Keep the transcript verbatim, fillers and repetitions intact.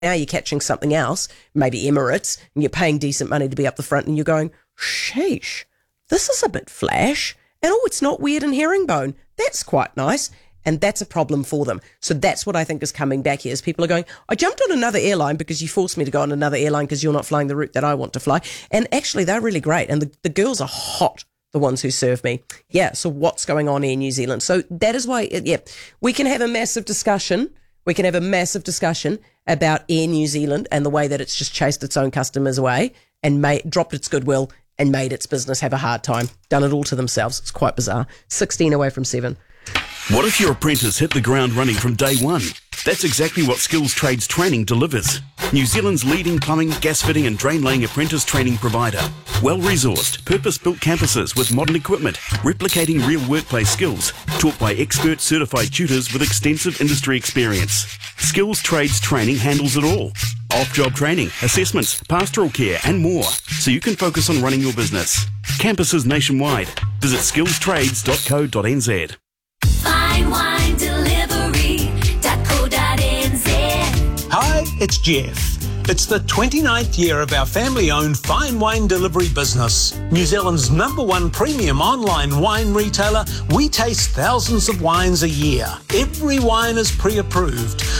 now you're catching something else, maybe Emirates, and you're paying decent money to be up the front, and you're going, sheesh, this is a bit flash. And oh, it's not weird and herringbone. That's quite nice. And that's a problem for them. So that's what I think is coming back here, is people are going, I jumped on another airline because you forced me to go on another airline because you're not flying the route that I want to fly. And actually, they're really great. And the, the girls are hot, the ones who serve me. Yeah, so what's going on in New Zealand? So that is why, yeah, we can have a massive discussion. We can have a massive discussion about Air New Zealand and the way that it's just chased its own customers away and made, dropped its goodwill and made its business have a hard time. Done it all to themselves. It's quite bizarre. sixteen away from seven. What if your apprentice hit the ground running from day one? That's exactly what Skills Trades Training delivers. New Zealand's leading plumbing, gas fitting and drain laying apprentice training provider. Well-resourced, purpose-built campuses with modern equipment, replicating real workplace skills, taught by expert certified tutors with extensive industry experience. Skills Trades Training handles it all. Off-job training, assessments, pastoral care and more, so you can focus on running your business. Campuses nationwide. Visit skills trades dot co dot n z. Fine wine delivery dot co dot n z. Hi, it's Jeff. It's the twenty-ninth year of our family-owned fine wine delivery business. New Zealand's number one premium online wine retailer, we taste thousands of wines a year. Every wine is pre-approved,